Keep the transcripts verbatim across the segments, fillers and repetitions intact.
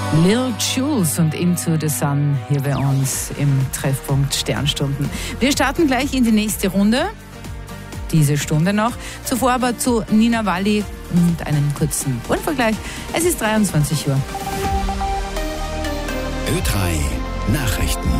Lil Jules und Into the Sun hier bei uns im Treffpunkt Sternstunden. Wir starten gleich in die nächste Runde, diese Stunde noch. Zuvor aber zu Nina Walli und einem kurzen Uhrenvergleich. Es ist dreiundzwanzig Uhr. Ö drei Nachrichten.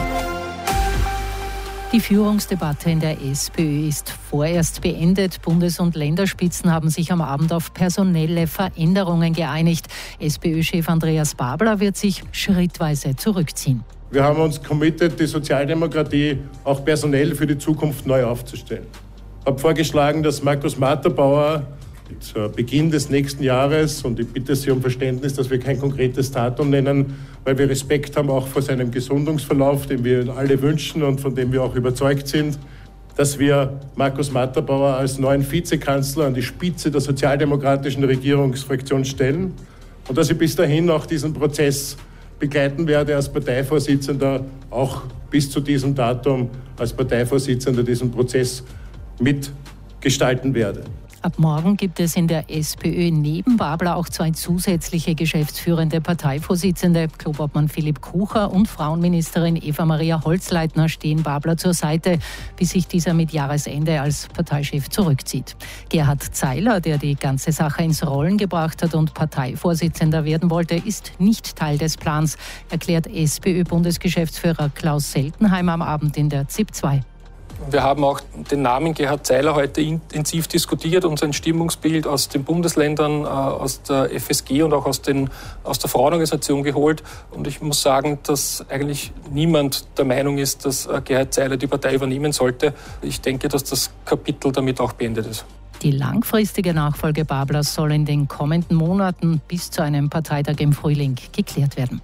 Die Führungsdebatte in der SPÖ ist vorerst beendet. Bundes- und Länderspitzen haben sich am Abend auf personelle Veränderungen geeinigt. SPÖ-Chef Andreas Babler wird sich schrittweise zurückziehen. Wir haben uns committed, die Sozialdemokratie auch personell für die Zukunft neu aufzustellen. Ich habe vorgeschlagen, dass Markus Matterbauer zu Beginn des nächsten Jahres, und ich bitte Sie um Verständnis, dass wir kein konkretes Datum nennen, weil wir Respekt haben auch vor seinem Gesundungsverlauf, den wir alle wünschen und von dem wir auch überzeugt sind, dass wir Markus Matterbauer als neuen Vizekanzler an die Spitze der sozialdemokratischen Regierungsfraktion stellen und dass ich bis dahin auch diesen Prozess begleiten werde als Parteivorsitzender, auch bis zu diesem Datum als Parteivorsitzender diesen Prozess mitgestalten werde. Ab morgen gibt es in der SPÖ neben Babler auch zwei zusätzliche geschäftsführende Parteivorsitzende. Klubobmann Philipp Kucher und Frauenministerin Eva-Maria Holzleitner stehen Babler zur Seite, bis sich dieser mit Jahresende als Parteichef zurückzieht. Gerhard Zeiler, der die ganze Sache ins Rollen gebracht hat und Parteivorsitzender werden wollte, ist nicht Teil des Plans, erklärt SPÖ-Bundesgeschäftsführer Klaus Seltenheim am Abend in der Z I P zwei. Wir haben auch den Namen Gerhard Zeiler heute intensiv diskutiert und sein Stimmungsbild aus den Bundesländern, aus der F S G und auch aus, den, aus der Frauenorganisation geholt. Und ich muss sagen, dass eigentlich niemand der Meinung ist, dass Gerhard Zeiler die Partei übernehmen sollte. Ich denke, dass das Kapitel damit auch beendet ist. Die langfristige Nachfolge Bablers soll in den kommenden Monaten bis zu einem Parteitag im Frühling geklärt werden.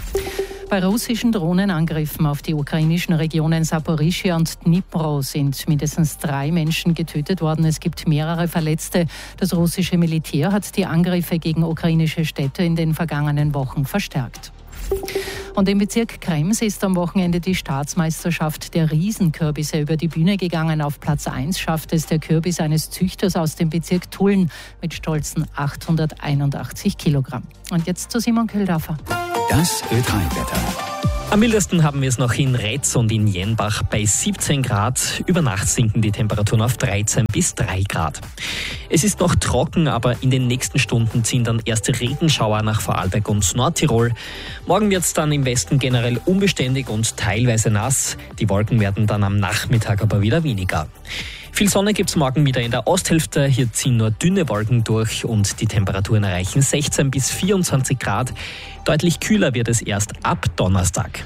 Bei russischen Drohnenangriffen auf die ukrainischen Regionen Saporischschja und Dnipro sind mindestens drei Menschen getötet worden. Es gibt mehrere Verletzte. Das russische Militär hat die Angriffe gegen ukrainische Städte in den vergangenen Wochen verstärkt. Und im Bezirk Krems ist am Wochenende die Staatsmeisterschaft der Riesenkürbisse über die Bühne gegangen. Auf Platz eins schafft es der Kürbis eines Züchters aus dem Bezirk Tulln mit stolzen achthunderteinundachtzig Kilogramm. Und jetzt zu Simon Köldorfer. Das Ö drei Wetter. Am mildesten haben wir es noch in Retz und in Jenbach bei siebzehn Grad. Über Nacht sinken die Temperaturen auf dreizehn bis drei Grad. Es ist noch trocken, aber in den nächsten Stunden ziehen dann erste Regenschauer nach Vorarlberg und Nordtirol. Morgen wird es dann im Westen generell unbeständig und teilweise nass. Die Wolken werden dann am Nachmittag aber wieder weniger. Viel Sonne gibt es morgen wieder in der Osthälfte. Hier ziehen nur dünne Wolken durch und die Temperaturen erreichen sechzehn bis vierundzwanzig Grad. Deutlich kühler wird es erst ab Donnerstag.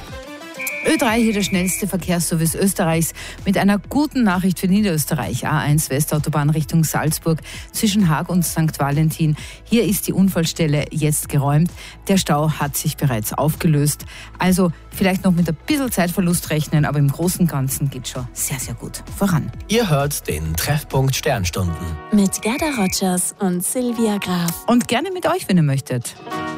Ö drei, hier der schnellste Verkehrsservice Österreichs mit einer guten Nachricht für Niederösterreich. A eins Westautobahn Richtung Salzburg zwischen Haag und Sankt Valentin. Hier ist die Unfallstelle jetzt geräumt. Der Stau hat sich bereits aufgelöst. Also vielleicht noch mit ein bisschen Zeitverlust rechnen, aber im Großen und Ganzen geht schon sehr, sehr gut voran. Ihr hört den Treffpunkt Sternstunden. Mit Gerda Rogers und Silvia Graf. Und gerne mit euch, wenn ihr möchtet.